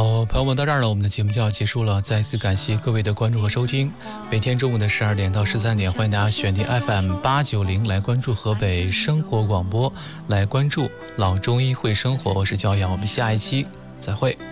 好，朋友们，到这儿呢，我们的节目就要结束了。再一次感谢各位的关注和收听。每天中午的12点到13点，欢迎大家选定 FM890来关注河北生活广播，来关注老中医会生活。我是焦阳，我们下一期再会。